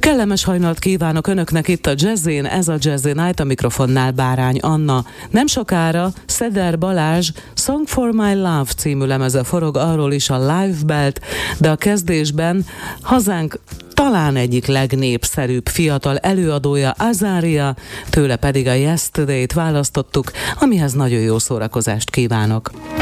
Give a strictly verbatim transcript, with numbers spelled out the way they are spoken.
Kellemes hajnalt kívánok Önöknek itt a Jazzin, ez a Jazzy Night, a mikrofonnál Bárány Anna. Nem sokára Szeder Balázs Song for My Love című lemeze forog, arról is a Live Belt, de a kezdésben hazánk talán egyik legnépszerűbb fiatal előadója Azaria, tőle pedig a Yesterday-t választottuk, amihez nagyon jó szórakozást kívánok.